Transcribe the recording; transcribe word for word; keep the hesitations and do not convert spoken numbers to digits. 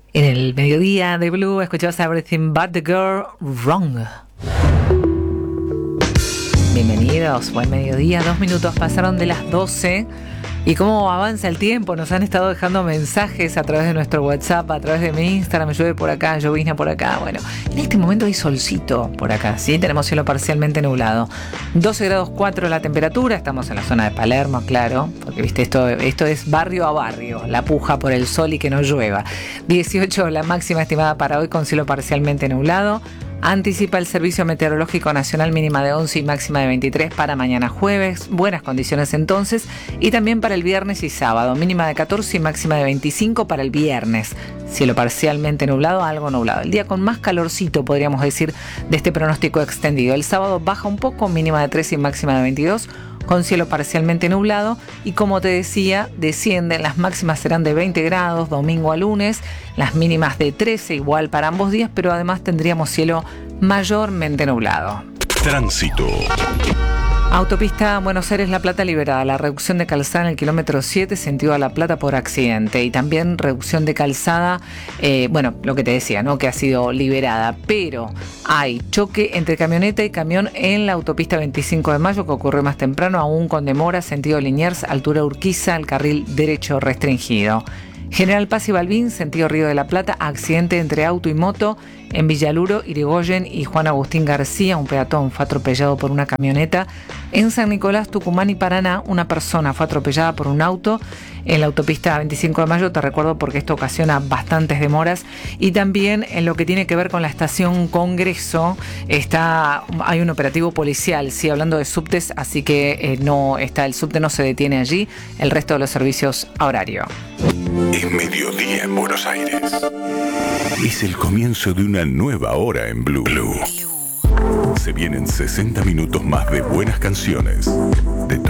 En el mediodía de Blue escuchabas Everything But The Girl Wrong. Bienvenidos, buen mediodía. Dos minutos pasaron de las doce. Y cómo avanza el tiempo, nos han estado dejando mensajes a través de nuestro WhatsApp, a través de mi Instagram, llueve por acá, llovizna por acá. Bueno, en este momento hay solcito por acá, ¿sí? Tenemos cielo parcialmente nublado. doce grados cuatro la temperatura, estamos en la zona de Palermo, claro, porque viste, esto, esto es barrio a barrio, la puja por el sol y que no llueva. dieciocho la máxima estimada para hoy con cielo parcialmente nublado. Anticipa el Servicio Meteorológico Nacional mínima de once y máxima de veintitrés para mañana jueves. Buenas condiciones entonces. Y también para el viernes y sábado. Mínima de catorce y máxima de veinticinco para el viernes. Cielo parcialmente nublado, algo nublado. El día con más calorcito, podríamos decir, de este pronóstico extendido. El sábado baja un poco, mínima de trece y máxima de veintidós. Con cielo parcialmente nublado y como te decía, descienden, las máximas serán de veinte grados domingo a lunes, las mínimas de trece igual para ambos días, pero además tendríamos cielo mayormente nublado. Tránsito. Autopista Buenos Aires-La Plata liberada, la reducción de calzada en el kilómetro siete, sentido a La Plata por accidente, y también reducción de calzada, eh, bueno, lo que te decía, ¿no? Que ha sido liberada, pero hay choque entre camioneta y camión en la autopista veinticinco de mayo, que ocurrió más temprano, aún con demora, sentido Liniers, altura Urquiza, el carril derecho restringido. General Paz y Balbín, sentido Río de la Plata, accidente entre auto y moto en Villaluro, Irigoyen y Juan Agustín García. Un peatón fue atropellado por una camioneta. En San Nicolás, Tucumán y Paraná, una persona fue atropellada por un auto en la autopista veinticinco de mayo, te recuerdo porque esto ocasiona bastantes demoras. Y también en lo que tiene que ver con la estación Congreso, está, hay un operativo policial, sí, hablando de subtes, así que eh, no está, el subte no se detiene allí, el resto de los servicios a horario. Es mediodía en Buenos Aires. Es el comienzo de una nueva hora en Blue. Blue. Se vienen sesenta minutos más de buenas canciones. De